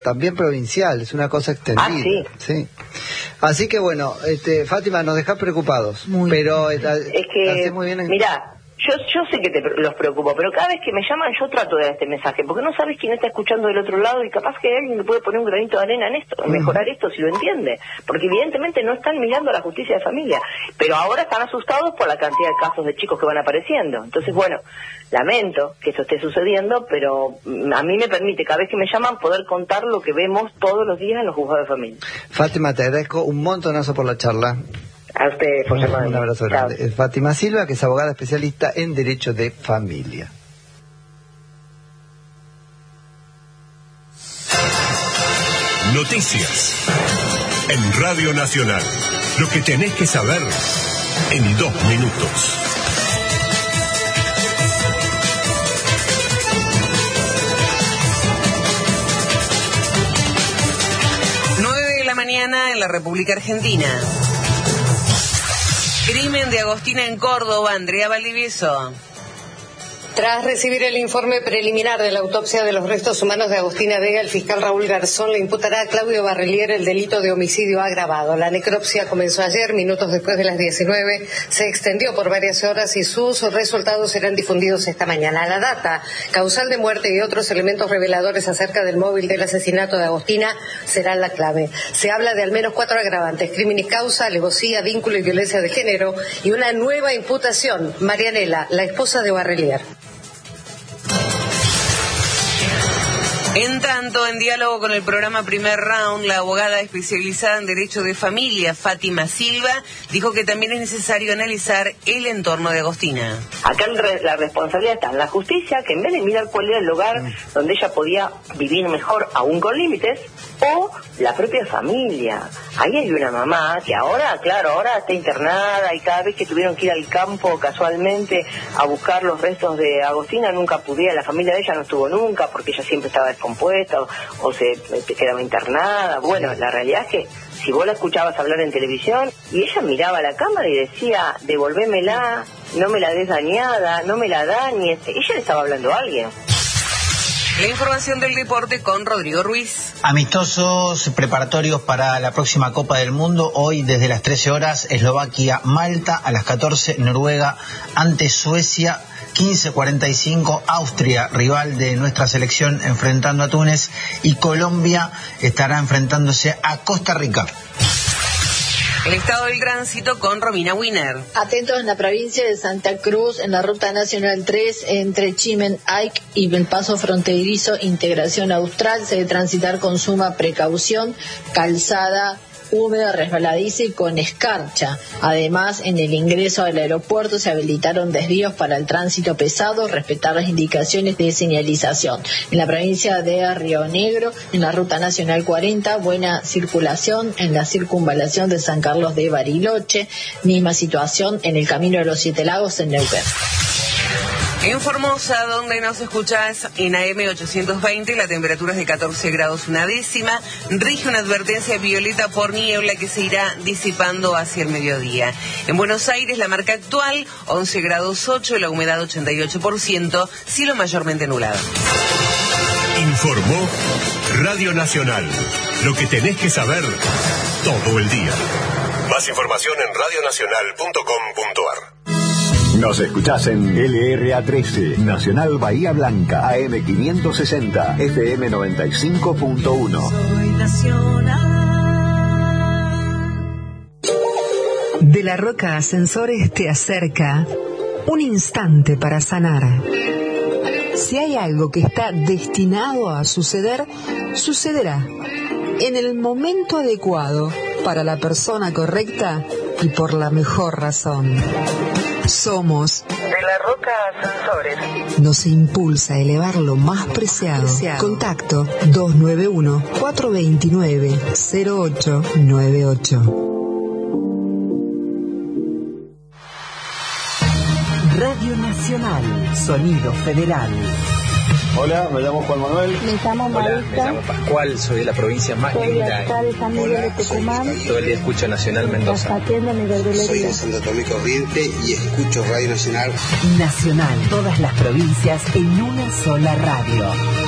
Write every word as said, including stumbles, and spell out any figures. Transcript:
también provincial, es una cosa extendida. Ah, sí. Sí. Así que bueno, este, Fátima, nos dejás preocupados, muy pero bien. Es que, muy bien en... mira, yo yo sé que te los preocupo, pero cada vez que me llaman yo trato de dar este mensaje, porque no sabes quién está escuchando del otro lado y capaz que hay alguien que puede poner un granito de arena en esto, en mejorar esto si lo entiende, porque evidentemente no están mirando a la justicia de familia, pero ahora están asustados por la cantidad de casos de chicos que van apareciendo. Entonces, bueno, lamento que eso esté sucediendo, pero a mí me permite cada vez que me llaman poder contar lo que vemos todos los días en los juzgados de familia. Fátima, te agradezco un montonazo por la charla. A ustedes, por llamarme. Un abrazo grande. Es Fátima Silva, que es abogada especialista en Derecho de Familia. Noticias en Radio Nacional. Lo que tenés que saber en dos minutos. nueve de la mañana en la República Argentina. Crimen de Agostina en Córdoba, Andrea Valdivieso. Tras recibir el informe preliminar de la autopsia de los restos humanos de Agostina Vega, el fiscal Raúl Garzón le imputará a Claudio Barrelier el delito de homicidio agravado. La necropsia comenzó ayer, minutos después de las diecinueve, se extendió por varias horas y sus resultados serán difundidos esta mañana. La data, causal de muerte y otros elementos reveladores acerca del móvil del asesinato de Agostina serán la clave. Se habla de al menos cuatro agravantes: criminis causa, alevosía, vínculo y violencia de género, y una nueva imputación: Marianela, la esposa de Barrelier. En tanto, en diálogo con el programa Primer Round, la abogada especializada en Derecho de Familia, Fátima Silva, dijo que también es necesario analizar el entorno de Agostina. Acá la responsabilidad está en la justicia, que en vez de mirar cuál era el lugar mm. donde ella podía vivir mejor, aún con límites, o la propia familia. Ahí hay una mamá que ahora, claro, ahora está internada, y cada vez que tuvieron que ir al campo casualmente a buscar los restos de Agostina, nunca pudiera, la familia de ella no estuvo nunca, porque ella siempre estaba descompuesta o, o se quedaba internada. Bueno, la realidad es que si vos la escuchabas hablar en televisión, y ella miraba a la cámara y decía: devolvémela, no me la des dañada, no me la dañes. Ella le estaba hablando a alguien. La información del deporte con Rodrigo Ruiz. Amistosos preparatorios para la próxima Copa del Mundo. Hoy desde las trece horas, Eslovaquia-Malta, a las catorce, Noruega ante Suecia, quince cuarenta y cinco, Austria, rival de nuestra selección, enfrentando a Túnez, y Colombia estará enfrentándose a Costa Rica. El estado del tránsito con Romina Wiener. Atentos en la provincia de Santa Cruz, en la ruta nacional tres, entre Chimen-Aic y el paso fronterizo Integración Austral, se debe transitar con suma precaución, calzada húmeda, resbaladiza y con escarcha. Además, en el ingreso al aeropuerto se habilitaron desvíos para el tránsito pesado, respetar las indicaciones de señalización. En la provincia de Río Negro, en la ruta nacional cuarenta, buena circulación en la circunvalación de San Carlos de Bariloche, misma situación en el camino de los Siete Lagos en Neuquén. En Formosa, donde nos escuchás en A M ochocientos veinte, la temperatura es de catorce grados una décima, rige una advertencia violeta por niebla que se irá disipando hacia el mediodía. En Buenos Aires, la marca actual, once grados ocho, la humedad ochenta y ocho por ciento, cielo mayormente nublado. Informó Radio Nacional, lo que tenés que saber todo el día. Más información en radio nacional punto com punto a r. Nos escuchás en L R A trece, Nacional Bahía Blanca, A M quinientos sesenta, F M noventa y cinco punto uno. Soy Nacional. De la Roca Ascensores te acerca un instante para sanar. Si hay algo que está destinado a suceder, sucederá en el momento adecuado, para la persona correcta y por la mejor razón. Somos De la Roca Ascensores. Nos impulsa a elevar lo más preciado. Contacto dos nueve uno, cuatro dos nueve, cero ocho nueve ocho. Radio Nacional, Sonido Federal. Hola, me llamo Juan Manuel. Me llamo Marita. Hola, me llamo Pascual, soy de la provincia más soy linda. Soy de San Miguel de Tucumán. Soy, todo el día escucho Nacional Mendoza. Soy de Santo Tomé Corriente y escucho Radio Nacional. Nacional, todas las provincias en una sola radio.